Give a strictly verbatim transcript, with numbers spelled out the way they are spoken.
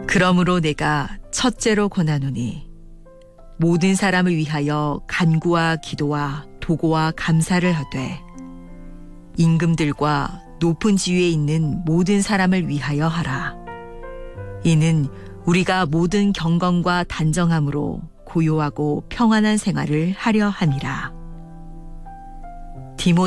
그러므로 내가 첫째로 권하노니 모든 사람을 위하여 간구와 기도와 도고와 감사를 하되 임금들과 높은 지위에 있는 모든 사람을 위하여 하라. 이는 우리가 모든 경건과 단정함으로 고요하고 평안한 생활을 하려 함이라.